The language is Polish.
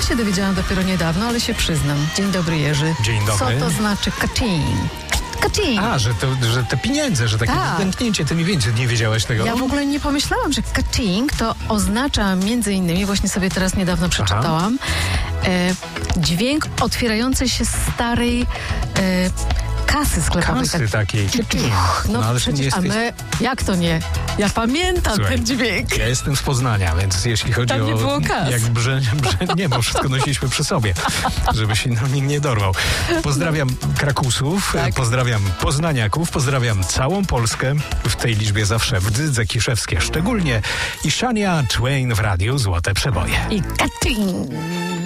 się dowiedziałam dopiero niedawno, ale się przyznam. Dzień dobry, Jerzy. Dzień dobry. Co to znaczy kacing? Kacing. A, że te pieniądze, że takie Tak. zdęknięcie tymi więcej. Nie wiedziałaś tego? Ja w ogóle nie pomyślałam, że kacing to oznacza między innymi, właśnie sobie teraz niedawno przeczytałam, dźwięk otwierającej się starej kasy sklepowej. Kasy takiej. No ale ty przecież, nie jesteś... a my, jak to nie? Ja pamiętam Słuchaj, ten dźwięk. Ja jestem z Poznania, więc jeśli chodzi Tam nie o... było kas. Jak nie, bo wszystko nosiliśmy przy sobie, żeby się nikt nie dorwał. Pozdrawiam Krakusów, Tak. pozdrawiam Poznaniaków, pozdrawiam całą Polskę, w tej liczbie zawsze Wdydze Kiszewskie szczególnie i Shania Twain w radiu Złote Przeboje. I kacing.